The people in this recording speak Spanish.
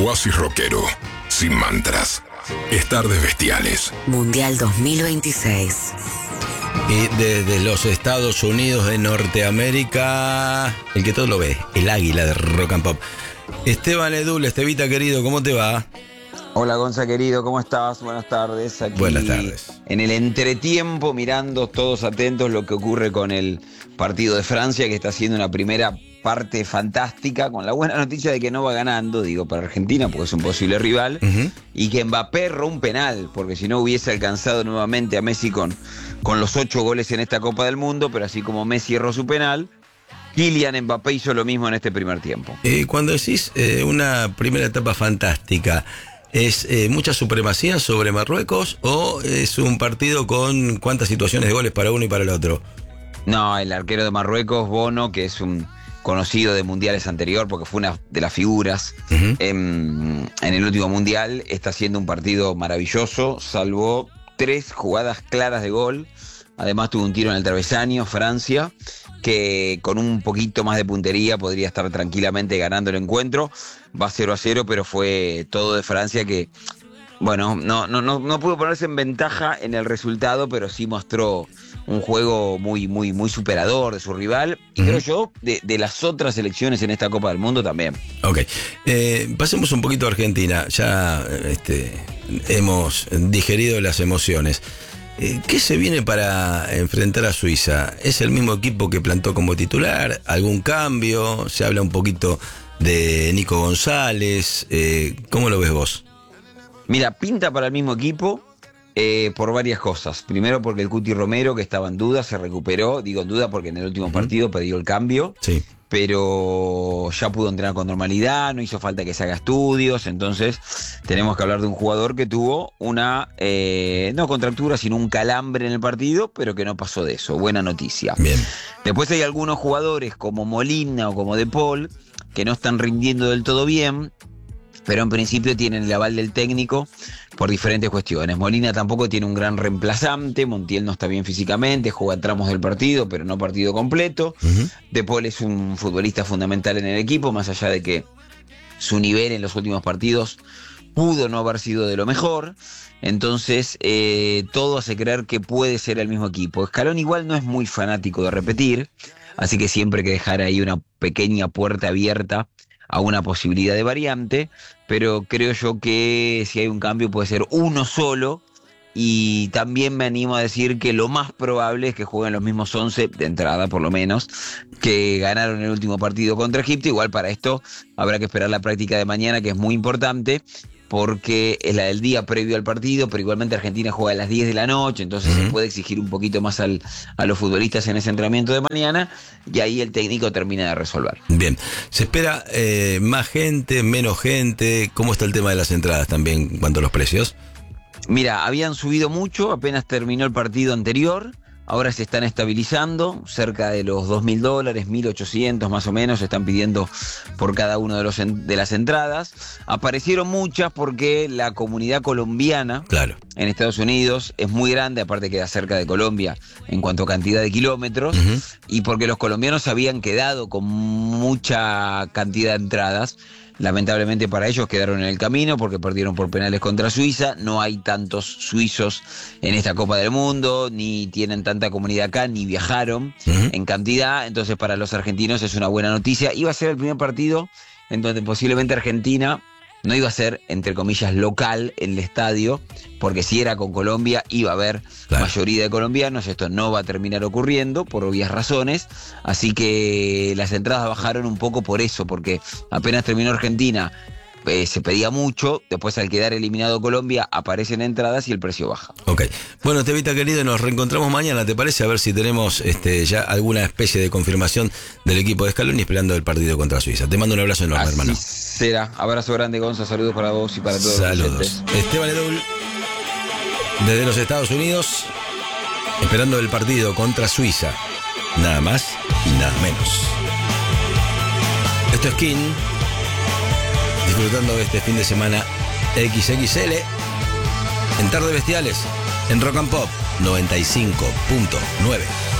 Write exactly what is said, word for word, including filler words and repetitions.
Oasis rockero, sin mantras. Es Tardes Bestiales. Mundial dos mil veintiséis. Y desde los Estados Unidos de Norteamérica, el que todo lo ve, el águila de Rock and Pop. Esteban Edul, Estevita querido, ¿cómo te va? Hola Gonza querido, ¿cómo estás? Buenas tardes. Aquí Buenas tardes. En el entretiempo, mirando todos atentos lo que ocurre con el partido de Francia, que está haciendo una primera parte fantástica, con la buena noticia de que no va ganando, digo, para Argentina, porque es un posible rival, uh-huh. y que Mbappé erró un penal, porque si no hubiese alcanzado nuevamente a Messi con, con los ocho goles en esta Copa del Mundo, pero así como Messi erró su penal, Kylian Mbappé hizo lo mismo en este primer tiempo. Eh, cuando decís eh, una primera etapa fantástica, ¿es eh, mucha supremacía sobre Marruecos o es un partido con cuántas situaciones de goles para uno y para el otro? No, el arquero de Marruecos, Bono, que es un conocido de mundiales anterior, porque fue una de las figuras uh-huh. en, en el último mundial, está haciendo un partido maravilloso, salvó tres jugadas claras de gol, además tuvo un tiro en el travesaño, Francia, que con un poquito más de puntería podría estar tranquilamente ganando el encuentro, va cero a cero, pero fue todo de Francia que, bueno, no, no, no, no pudo ponerse en ventaja en el resultado, pero sí mostró un juego muy, muy, muy superador de su rival, y uh-huh. creo yo, de, de las otras selecciones en esta Copa del Mundo también. Ok, eh, pasemos un poquito a Argentina, ya este, hemos digerido las emociones. Eh, ¿Qué se viene para enfrentar a Suiza? ¿Es el mismo equipo que plantó como titular? ¿Algún cambio? Se habla un poquito de Nico González. Eh, ¿Cómo lo ves vos? Mira, pinta para el mismo equipo. Eh, por varias cosas. Primero porque el Cuti Romero, que estaba en duda, se recuperó. Digo en duda porque en el último uh-huh. partido pidió el cambio. Sí. Pero ya pudo entrenar con normalidad, no hizo falta que se haga estudios. Entonces tenemos que hablar de un jugador que tuvo una, eh, no contractura, sino un calambre en el partido, pero que no pasó de eso. Buena noticia. Bien. Después hay algunos jugadores como Molina o como De Paul que no están rindiendo del todo bien, pero en principio tienen el aval del técnico por diferentes cuestiones. Molina tampoco tiene un gran reemplazante, Montiel no está bien físicamente, juega tramos del partido, pero no partido completo. Uh-huh. De Paul es un futbolista fundamental en el equipo, más allá de que su nivel en los últimos partidos pudo no haber sido de lo mejor. Entonces, eh, todo hace creer que puede ser el mismo equipo. Scaloni igual no es muy fanático de repetir, así que siempre hay que dejar ahí una pequeña puerta abierta a una posibilidad de variante, pero creo yo que si hay un cambio puede ser uno solo, y también me animo a decir que lo más probable es que jueguen los mismos once, de entrada por lo menos, que ganaron el último partido contra Egipto. Igual para esto habrá que esperar la práctica de mañana, que es muy importante, porque es la del día previo al partido, pero igualmente Argentina juega a las diez de la noche, entonces uh-huh. se puede exigir un poquito más al, a los futbolistas en ese entrenamiento de mañana, y ahí el técnico termina de resolver. Bien, ¿se espera eh, más gente, menos gente? ¿Cómo está el tema de las entradas también en cuanto a los precios? Mira, habían subido mucho apenas terminó el partido anterior. Ahora se están estabilizando, cerca de los dos mil dólares, mil ochocientos más o menos, se están pidiendo por cada una de, los en, de las entradas. Aparecieron muchas porque la comunidad colombiana claro. en Estados Unidos es muy grande, aparte queda cerca de Colombia en cuanto a cantidad de kilómetros, uh-huh. y porque los colombianos habían quedado con mucha cantidad de entradas. Lamentablemente para ellos quedaron en el camino porque perdieron por penales contra Suiza. No hay tantos suizos en esta Copa del Mundo, ni tienen tanta comunidad acá, ni viajaron uh-huh. en cantidad. Entonces para los argentinos es una buena noticia. Iba a ser el primer partido en donde posiblemente Argentina no iba a ser, entre comillas, local en el estadio, porque si era con Colombia iba a haber claro. mayoría de colombianos. Esto no va a terminar ocurriendo por obvias razones, así que las entradas bajaron un poco por eso, porque apenas terminó Argentina eh, se pedía mucho, después al quedar eliminado Colombia aparecen entradas y el precio baja. Ok, bueno, Tevita querido, nos reencontramos mañana, ¿te parece? A ver si tenemos este, ya alguna especie de confirmación del equipo de Scaloni esperando el partido contra Suiza. Te mando un abrazo enorme, Así hermano. Será, abrazo grande, Gonza, saludos para vos y para todos. Saludos. Esteban Edul, desde los Estados Unidos, esperando el partido contra Suiza, nada más y nada menos. Esto es King, disfrutando de este fin de semana equis equis ele en Tardes Bestiales, en Rock and Pop noventa y cinco punto nueve.